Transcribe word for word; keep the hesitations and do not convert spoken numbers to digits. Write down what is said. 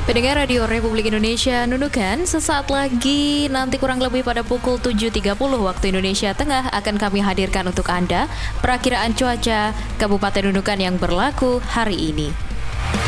Pendengar Radio Republik Indonesia, Nunukan, sesaat lagi nanti kurang lebih pada pukul tujuh tiga puluh waktu Indonesia Tengah akan kami hadirkan untuk Anda perakiraan cuaca Kabupaten Nunukan yang berlaku hari ini.